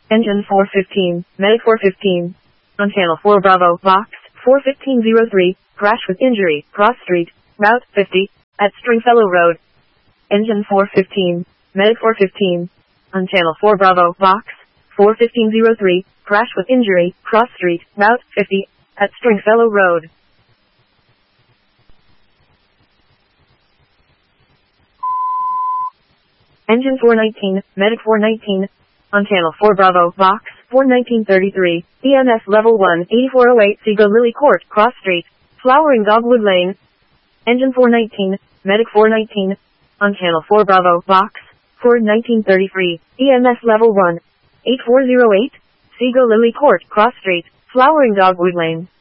Engine 415, Medic 415. On Channel 4 Bravo, Box 41503, crash with injury, cross street, Route 50, at Stringfellow Road. Engine 415, Medic 415. On Channel 4 Bravo, Box 41503, crash with injury, cross street, Route 50, at Stringfellow Road. Engine 419, Medic 419. On Channel 4 Bravo, Box 41933, EMS Level 1, 8408 Seagull Lily Court, Cross Street, Flowering Dogwood Lane. Engine 419, Medic 419. On Channel 4 Bravo, Box 41933, EMS Level 1, 8408 Seagull Lily Court, Cross Street, Flowering Dogwood Lane.